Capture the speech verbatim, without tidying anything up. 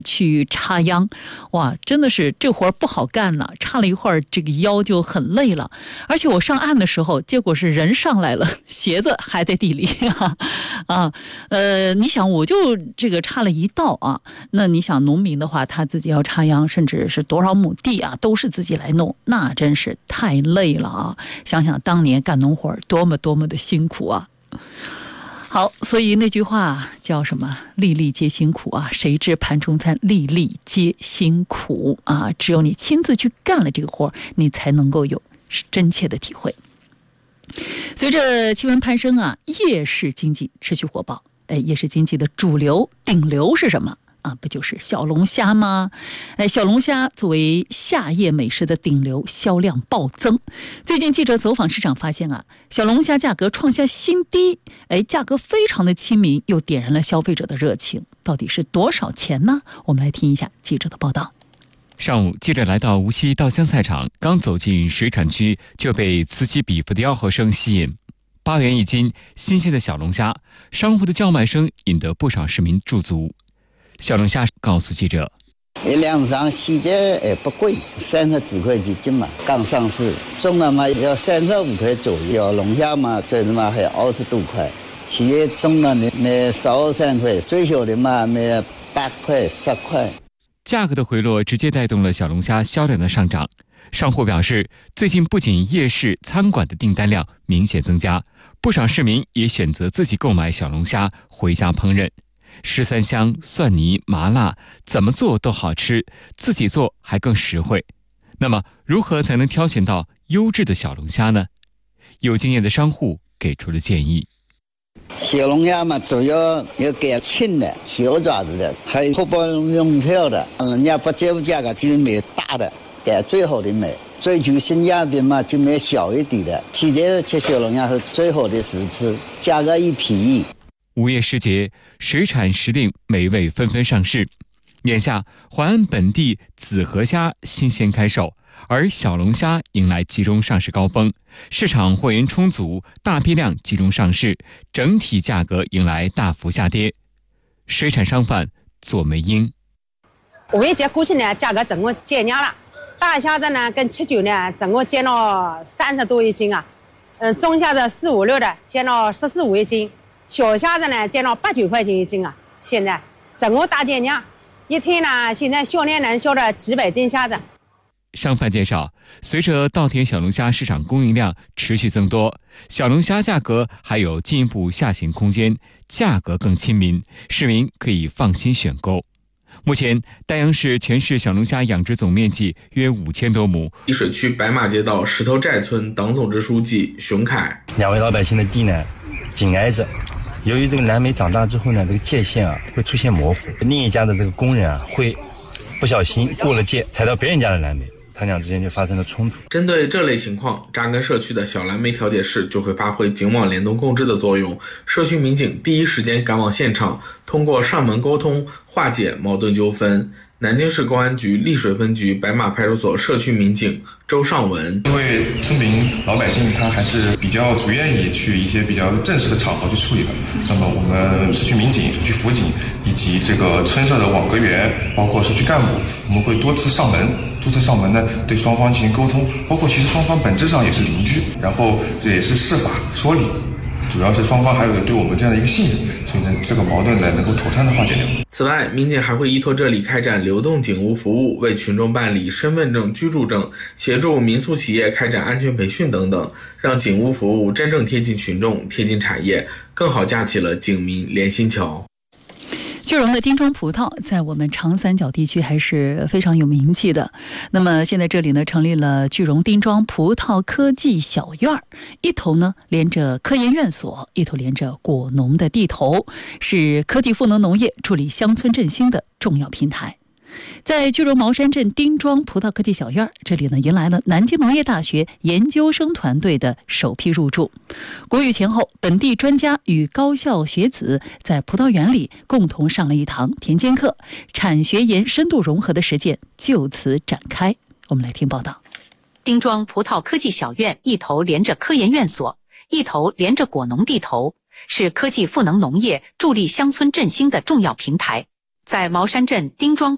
去插秧，哇，真的是这活不好干呢，插了一会儿这个腰就很累了。而且我上岸的时候，结果是人上来了，鞋子还在地里啊啊，呃，你想我就这个插了一道啊，那你想农民的话，他自己要插秧，甚至是多少亩地啊，都是自己来弄，那真是太累了啊！想想当年干农活多么多么的辛苦啊！好，所以那句话叫什么？粒粒皆辛苦啊！谁知盘中餐，粒粒皆辛苦啊！只有你亲自去干了这个活，你才能够有真切的体会。随着气温攀升啊，夜市经济持续火爆。哎，夜市经济的主流顶流是什么啊？不就是小龙虾吗？哎，小龙虾作为夏夜美食的顶流，销量暴增。最近记者走访市场发现啊，小龙虾价格创下新低，哎，价格非常的亲民，又点燃了消费者的热情。到底是多少钱呢？我们来听一下记者的报道。 上午，记者来到无锡稻香菜场，刚走进水产区，就被此起彼伏的吆喝声吸引。八元一斤，新鲜的小龙虾，商户的叫卖声引得不少市民驻足。小龙虾告诉记者， 一两张细节也不贵，三十几块几斤嘛，刚上市，中了嘛要三十五块左右，小龙虾嘛最起码还二十多块，企业中了呢卖十二三块，最小的嘛卖八块十块。 价格的回落直接带动了小龙虾销量的上涨。商户表示，最近不仅夜市、餐馆的订单量明显增加，不少市民也选择自己购买小龙虾回家烹饪。十三香、蒜泥、麻辣，怎么做都好吃，自己做还更实惠。那么，如何才能挑选到优质的小龙虾呢？有经验的商户给出了建议。 小龙虾嘛，主要要给轻的、小爪子的，还有后包用票的。人家不介乎价格，就买大的，给最好的买。追求性价比嘛，就买小一点的。现在吃小龙虾是最好的时吃，价格又便宜。 午夜时节，水产时令美味纷纷上市。眼下，淮安本地紫河虾新鲜开售，而小龙虾迎来集中上市高峰，市场货源充足，大批量集中上市，整体价格迎来大幅下跌。水产商贩左梅英， 五月节过去呢，价格整个减压了，大虾子呢跟七九呢，整个减了三十多一斤啊，嗯，中虾子四五六的减了十四五一斤，小虾子呢减了八九块钱一斤啊，现在整个大减价。一天呢，现在销量能销了几百斤虾子。 商贩介绍，随着稻田小龙虾市场供应量持续增多，小龙虾价格还有进一步下行空间，价格更亲民，市民可以放心选购。目前，丹阳市全市小龙虾养殖总面积约五千多亩。 丽水区白马街道石头寨村党总支书记熊凯， 两位老百姓的地呢，紧挨着。由于这个蓝莓长大之后呢，这个界限啊会出现模糊，另一家的这个工人啊会不小心过了界，踩到别人家的蓝莓，他俩之间就发生了冲突。 针对这类情况，扎根社区的小蓝莓调解室就会发挥警网联动共治的作用，社区民警第一时间赶往现场，通过上门沟通化解矛盾纠纷。南京市公安局丽水分局白马派出所社区民警周尚文， 因为村民老百姓他还是比较不愿意去一些比较正式的场合去处理的，那么我们社区民警、社区辅警以及这个村社的网格员，包括社区干部，我们会多次上门，多次上门呢对双方进行沟通，包括其实双方本质上也是邻居，然后也是释法说理。主要是双方还有对我们这样的一个信任，所以呢，这个矛盾呢能够妥善的化解掉。 此外，民警还会依托这里开展流动警务服务，为群众办理身份证、居住证，协助民宿企业开展安全培训等等，让警务服务真正贴近群众、贴近产业，更好架起了警民连心桥。 句容的丁庄葡萄在我们长三角地区还是非常有名气的。那么现在这里呢，成立了句容丁庄葡萄科技小院，一头呢连着科研院所，一头连着果农的地头，是科技赋能农业、助力乡村振兴的重要平台。在句容毛山镇丁庄葡萄科技小院，这里呢迎来了南京农业大学研究生团队的首批入驻。国语前后，本地专家与高校学子在葡萄园里共同上了一堂田间课，产学研深度融合的实践就此展开。我们来听报道。 丁庄葡萄科技小院一头连着科研院所，一头连着果农地头，是科技赋能农业、助力乡村振兴的重要平台。在毛山镇丁庄